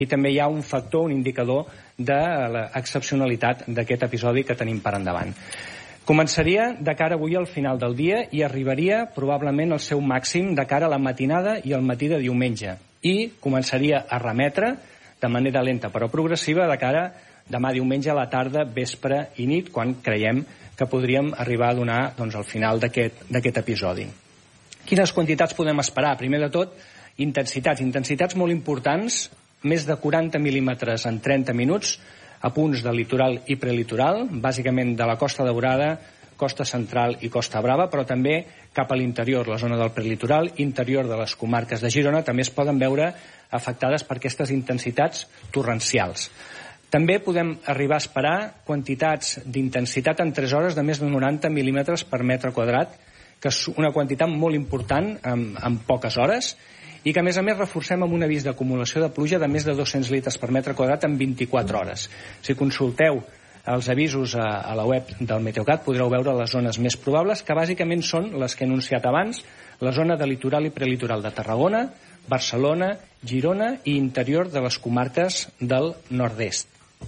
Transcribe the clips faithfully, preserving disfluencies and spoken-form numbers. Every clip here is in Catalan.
i també hi ha un factor, un indicador de l'excepcionalitat d'aquest episodi que tenim per endavant. Començaria de cara avui al final del dia i arribaria probablement al seu màxim de cara a la matinada i al matí de diumenge, i començaria a remetre de manera lenta però progressiva de cara demà diumenge a la tarda, vespre i nit, quan creiem que podríem arribar a donar doncs, el final d'aquest episodi. Quines quantitats podem esperar? Primer de tot, intensitats. Intensitats molt importants, més de quaranta mil·límetres en trenta minuts, a punts del litoral i prelitoral, bàsicament de la Costa Daurada, Costa Central i Costa Brava, però també cap a l'interior, la zona del prelitoral, interior de les comarques de Girona, també es poden veure afectades per aquestes intensitats torrencials. També podem arribar a esperar quantitats d'intensitat en tres hores de més de noranta mil·límetres per metre quadrat, que és una quantitat molt important en, en poques hores, i que a més a més reforcem amb un avís d'acumulació de pluja de més de dos-cents litres per metre quadrat en vint-i-quatre hores. Si consulteu els avisos a, a la web del Meteocat podreu veure les zones més probables, que bàsicament són les que he anunciat abans, la zona de litoral i prelitoral de Tarragona, Barcelona, Girona i interior de les comarques del nord-est.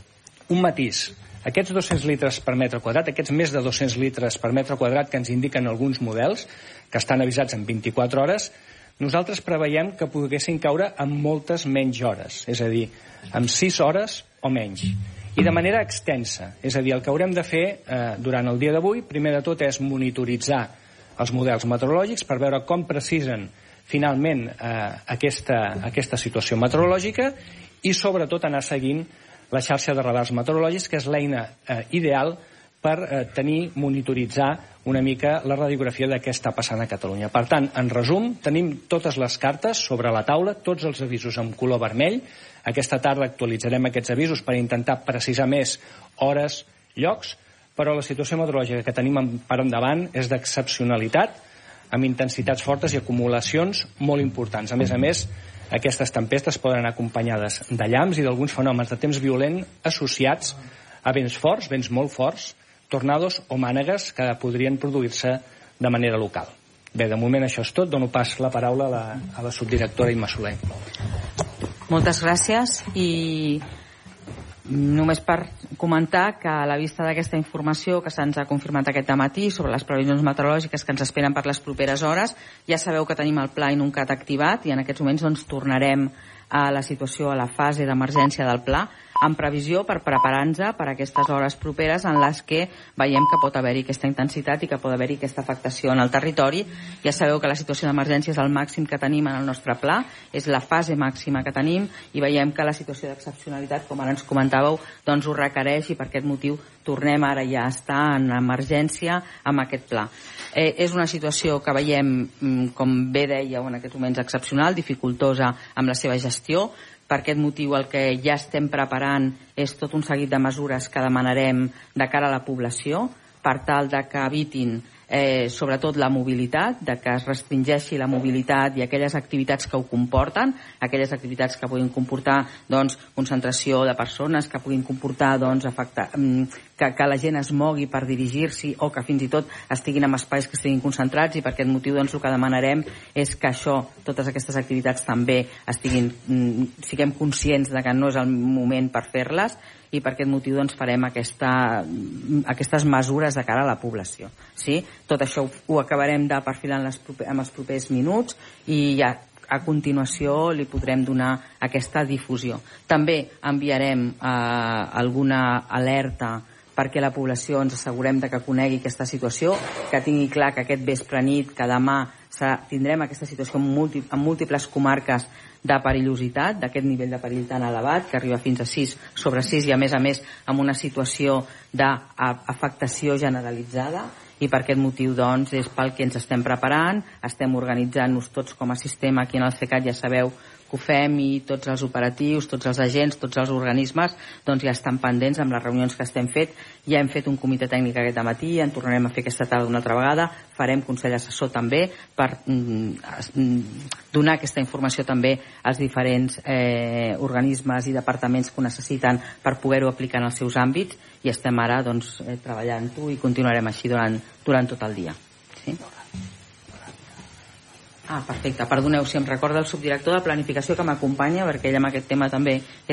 Un matís. Aquests dos-cents litres per metre quadrat, aquests més de dos-cents litres per metre quadrat que ens indiquen alguns models, que estan avisats en vint-i-quatre hores, nosaltres preveiem que poguessin caure en moltes menys hores, és a dir, en sis hores o menys, i de manera extensa. És a dir, el que haurem de fer eh, durant el dia d'avui, primer de tot, és monitoritzar els models meteorològics per veure com precisen finalment eh, aquesta, aquesta situació meteorològica i, sobretot, anar seguint la xarxa de radars meteorològics, que és l'eina eh, ideal per eh, tenir, monitoritzar una mica la radiografia de què està passant a Catalunya. Per tant, en resum, tenim totes les cartes sobre la taula, tots els avisos en color vermell. Aquesta tarda actualitzarem aquests avisos per intentar precisar més hores, llocs, però la situació meteorològica que tenim per endavant és d'excepcionalitat, amb intensitats fortes i acumulacions molt importants. A més a més, aquestes tempestes poden anar acompanyades de llamps i d'alguns fenòmens de temps violent associats a vents forts, vents molt forts, tornados o mànegues que podrien produir-se de manera local. Bé, de moment això és tot. Dono pas la paraula a la, a la subdirectora Imma Soler. Moltes gràcies i només per comentar que a la vista d'aquesta informació que se'ns ha confirmat aquest matí sobre les previsions meteorològiques que ens esperen per les properes hores, ja sabeu que tenim el Pla Inuncat activat i en aquests moments doncs, tornarem a la situació, a la fase d'emergència del Pla, en previsió per preparar-nos per aquestes hores properes en les que veiem que pot haver-hi aquesta intensitat i que pot haver-hi aquesta afectació en el territori. Ja sabeu que la situació d'emergència és el màxim que tenim en el nostre pla, és la fase màxima que tenim i veiem que la situació d'excepcionalitat, com ara ens comentàveu, doncs ho requereix i per aquest motiu tornem ara ja a estar en emergència amb aquest pla. Eh, és una situació que veiem, com bé dèieu, en aquests moments excepcional, dificultosa amb la seva gestió. Per aquest motiu el que ja estem preparant és tot un seguit de mesures que demanarem de cara a la població per tal de que evitin eh, sobretot la mobilitat, de que es restringeixi la mobilitat i aquelles activitats que ho comporten, aquelles activitats que puguin comportar doncs, concentració de persones, que puguin comportar doncs, afectar, que, que la gent es mogui per dirigir-s'hi o que fins i tot estiguin en espais que estiguin concentrats, i per aquest motiu doncs, el que demanarem és que això, totes aquestes activitats també estiguin, siguem conscients de que no és el moment per fer-les, i per aquest motiu doncs, farem aquesta, aquestes mesures de cara a la població. Sí? Tot això ho, ho acabarem de perfilar en, les proper, en els propers minuts i ja a continuació li podrem donar aquesta difusió. També enviarem eh, alguna alerta perquè la població ens assegurem de que conegui aquesta situació, que tingui clar que aquest vespre nit, que demà tindrem aquesta situació en, múlti, en múltiples comarques de perillositat, d'aquest nivell de perill tan elevat, que arriba fins a sis sobre sis i a més a més amb una situació d'afectació generalitzada, i per aquest motiu doncs és pel que ens estem preparant, estem organitzant-nos tots com a sistema aquí en el CECAT, ja sabeu que ho fem, i tots els operatius, tots els agents, tots els organismes doncs ja estan pendents amb les reunions que estem fet. Ja hem fet un comitè tècnic aquest matí, en tornarem a fer aquesta tarda una altra vegada, farem consell assessor també per mm, donar aquesta informació també als diferents eh, organismes i departaments que ho necessiten per poder-ho aplicar en els seus àmbits, i estem ara doncs, eh, treballant-ho i continuarem així durant, durant tot el dia. Sí? Ah, perfecte. Perdoneu, si em recorda el subdirector de planificació que m'acompanya, perquè ell amb aquest tema també